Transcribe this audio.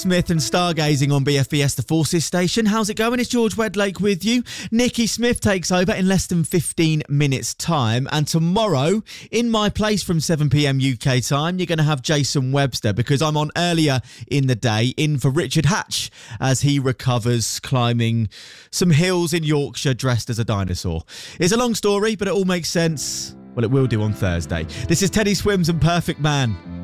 Smith and stargazing on BFBS The Forces station. How's it going? It's George Wedlake with you. Nikki Smith takes over in less than 15 minutes time, and tomorrow in my place from 7pm UK time you're going to have Jason Webster, because I'm on earlier in the day in for Richard Hatch as he recovers climbing some hills in Yorkshire dressed as a dinosaur. It's a long story, but it all makes sense. Well, it will do on Thursday. This is Teddy Swims and Perfect Man.